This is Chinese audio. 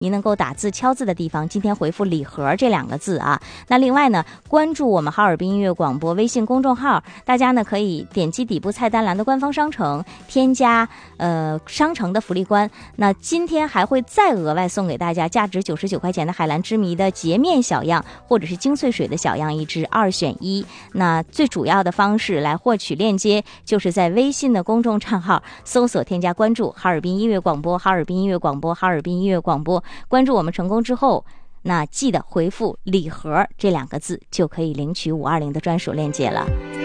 您能够打字敲字的地方，今天回复礼盒这2个字啊。那另外呢，关注我们哈尔滨音乐广播微信公众号，大家呢可以点击底部菜单栏的官方商城，添加商城的福利关。那今天还会再额外送给大家价值99块钱的海蓝之谜的洁面小样，或者是精粹水的小样一支，2选1。那最主要的方式来获取链接，就是在微信的公众账号搜索添加关注哈尔滨音乐广播，哈尔滨音乐广播，哈尔滨音乐广播。关注我们成功之后，那记得回复礼盒这2个字，就可以领取520的专属链接了。